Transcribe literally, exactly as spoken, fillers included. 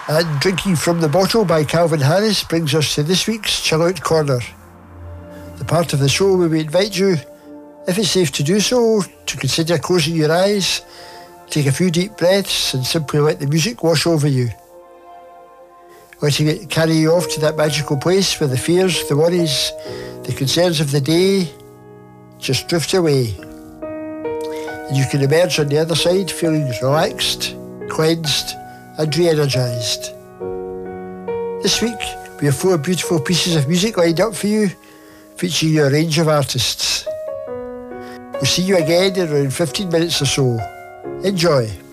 And Drinking from the Bottle by Calvin Harris brings us to this week's Chill Out Corner, the part of the show where we invite you, if it's safe to do so, to consider closing your eyes, take a few deep breaths and simply let the music wash over you, letting it carry you off to that magical place where the fears, the worries, the concerns of the day just drift away, and you can emerge on the other side feeling relaxed, cleansed and re-energised. This week we have four beautiful pieces of music lined up for you, featuring a range of artists. We'll see you again in around fifteen minutes or so. Enjoy.